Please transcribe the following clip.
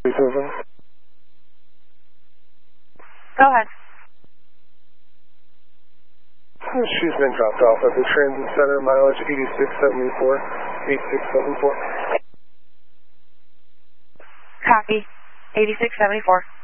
Go ahead. She's been dropped off at the transit center, mileage 8674. 8674. Copy. 8674.